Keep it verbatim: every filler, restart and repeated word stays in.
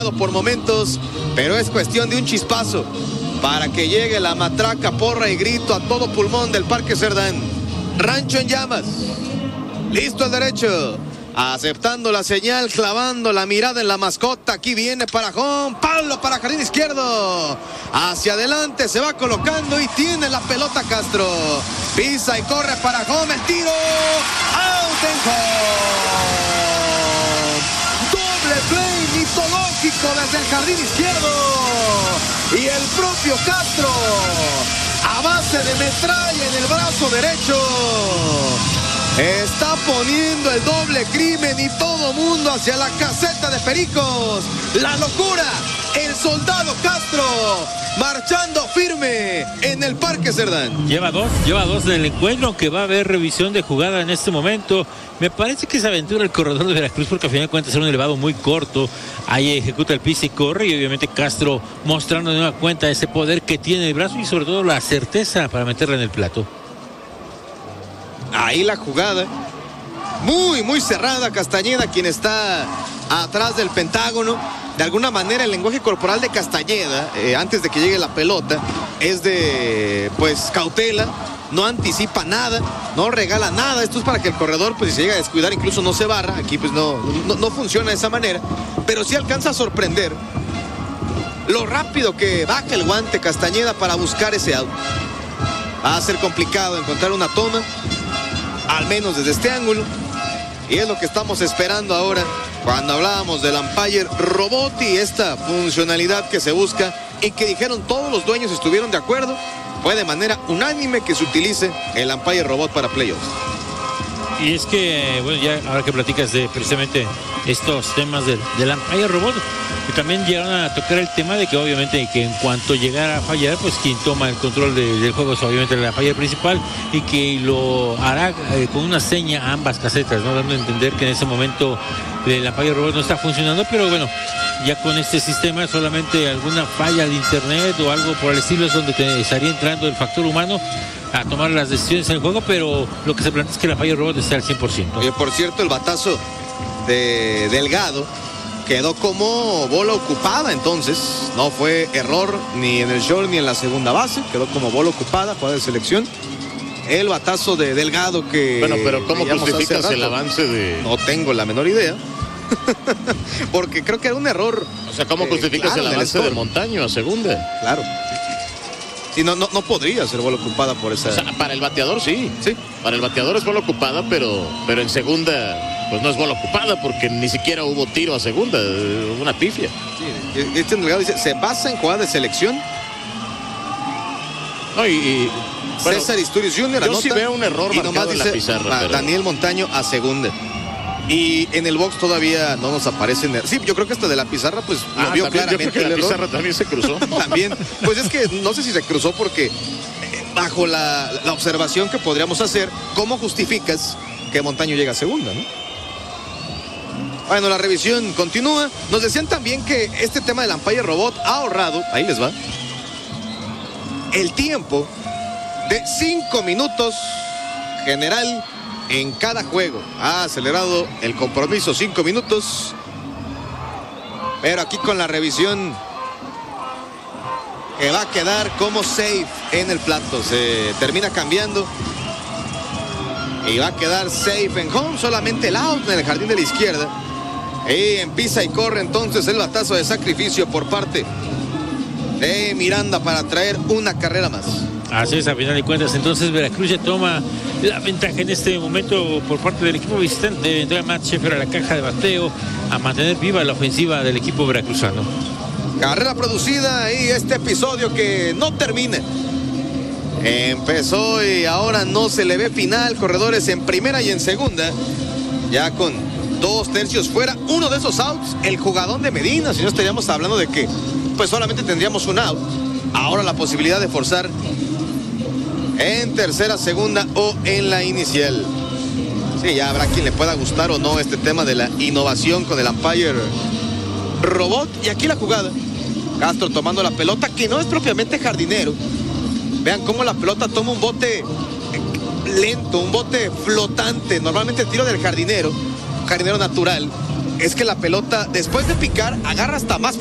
por momentos, pero es cuestión de un chispazo para que llegue la matraca, porra y grito a todo pulmón del Parque Cerdán. Rancho en llamas, listo el derecho, aceptando la señal, clavando la mirada en la mascota. Aquí viene Parajón, Pablo para jardín izquierdo, hacia adelante se va colocando y tiene la pelota Castro, pisa y corre Parajón, el tiro, out en home. Doble play mitológico desde el jardín izquierdo y el propio Castro a base de metralla en el brazo derecho está poniendo el doble crimen y todo mundo hacia la caseta de Pericos. La locura, el soldado Castro marchando firme en el Parque Cerdán. Lleva dos, lleva dos en el encuentro, aunque va a haber revisión de jugada en este momento. Me parece que se aventura el corredor de Veracruz porque al final de cuentas es un elevado muy corto. Ahí ejecuta el piso y corre, y obviamente Castro mostrando de nueva cuenta ese poder que tiene el brazo y sobre todo la certeza para meterla en el plato. Ahí la jugada, muy, muy cerrada. Castañeda, quien está atrás del pentágono. De alguna manera el lenguaje corporal de Castañeda, eh, antes de que llegue la pelota, es de, pues, cautela. No anticipa nada, no regala nada. Esto es para que el corredor, pues, si se llega a descuidar, incluso no se barra. Aquí, pues, no, no, no funciona de esa manera. Pero sí alcanza a sorprender lo rápido que baja el guante Castañeda para buscar ese out. Va a ser complicado encontrar una toma, al menos desde este ángulo, y es lo que estamos esperando ahora cuando hablábamos del umpire robot y esta funcionalidad que se busca y que dijeron todos los dueños estuvieron de acuerdo. Fue de manera unánime que se utilice el umpire robot para playoffs. Y es que, bueno, ya ahora que platicas de precisamente estos temas del, del umpire robot, que también llegaron a tocar el tema de que obviamente que en cuanto llegara a fallar, pues quien toma el control de, del juego es obviamente el umpire principal, y que lo hará eh, con una seña a ambas casetas, ¿no? Dando a entender que en ese momento el umpire robot no está funcionando, pero bueno, ya con este sistema solamente alguna falla de internet o algo por el estilo es donde te estaría entrando el factor humano a tomar las decisiones en el juego, pero lo que se plantea es que el umpire robot esté al cien por ciento. Oye, por cierto, el batazo de Delgado quedó como bola ocupada, entonces no fue error ni en el short ni en la segunda base, quedó como bola ocupada, jugada de selección. El batazo de Delgado que... Bueno, pero ¿cómo justificas el avance de...? No tengo la menor idea. Porque creo que era un error. O sea, ¿cómo eh, justificas claro, el avance de Montaño a segunda? Claro. Sí, no, no, no podría ser bola ocupada por esa... O sea, para el bateador sí. Sí. Para el bateador es bola ocupada, pero, pero en segunda pues no es bola ocupada porque ni siquiera hubo tiro a segunda, una pifia. Sí, este Delgado dice, se basa en jugada de selección. No, y... y bueno, César Isturiz junior Yo sí veo un error marcado en la pizarra. Pero... Daniel Montaño a segunda. Y en el box todavía no nos aparecen. Sí, yo creo que hasta de la pizarra, pues ah, lo vio también, claramente. Yo creo que la error. pizarra también se cruzó. También. Pues es que no sé si se cruzó porque bajo la, la observación que podríamos hacer, ¿cómo justificas que Montaño llega a segunda, no? Bueno, la revisión continúa. Nos decían también que este tema del umpire robot ha ahorrado, ahí les va, el tiempo de cinco minutos general en cada juego. Ha acelerado el compromiso cinco minutos. Pero aquí con la revisión que va a quedar como safe en el plato. Se termina cambiando. Y va a quedar safe en home. Solamente el out en el jardín de la izquierda. Y empieza y corre entonces el batazo de sacrificio por parte de Miranda para traer una carrera más. Así es, a final de cuentas, entonces Veracruz ya toma la ventaja en este momento por parte del equipo visitante. Entra Matt Sheffer a la caja de bateo a mantener viva la ofensiva del equipo veracruzano. Carrera producida y este episodio que no termina. Empezó y ahora no se le ve final. Corredores en primera y en segunda. Ya con dos tercios fuera. Uno de esos outs, el jugadón de Medina. Si no estaríamos hablando de que pues solamente tendríamos un out. Ahora la posibilidad de forzar en tercera, segunda o en la inicial. Sí, ya habrá quien le pueda gustar o no este tema de la innovación con el umpire robot. Y aquí la jugada. Castro tomando la pelota, que no es propiamente jardinero. Vean cómo la pelota toma un bote lento, un bote flotante. Normalmente el tiro del jardinero, un jardinero natural, es que la pelota, después de picar, agarra hasta más